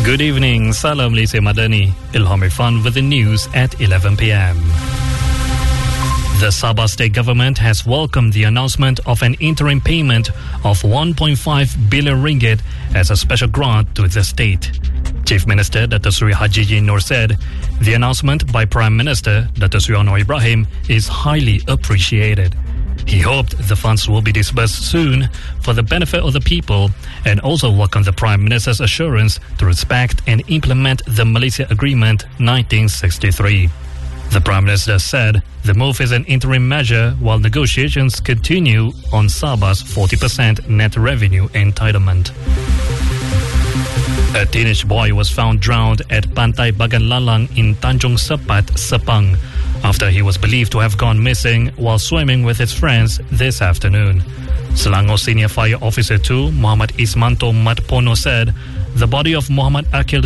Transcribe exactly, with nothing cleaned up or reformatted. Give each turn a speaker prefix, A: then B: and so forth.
A: Good evening, Salam Lise Madani. Ilham Irfan with the news at eleven p m. The Sabah state government has welcomed the announcement of an interim payment of one point five billion ringgit as a special grant to the state. Chief Minister Dato Sri Haji Noor said the announcement by Prime Minister Dato Sri Anwar Ibrahim is highly appreciated. He hoped the funds will be disbursed soon for the benefit of the people and also welcomed the Prime Minister's assurance to respect and implement the Malaysia Agreement nineteen sixty-three. The Prime Minister said the move is an interim measure while negotiations continue on Sabah's forty percent net revenue entitlement. A teenage boy was found drowned at Pantai Bagan Lalang in Tanjung Sepat, Sepang, after he was believed to have gone missing while swimming with his friends this afternoon. Selangor Senior Fire Officer two, Muhammad Ismanto Matpono said the body of Muhammad Akil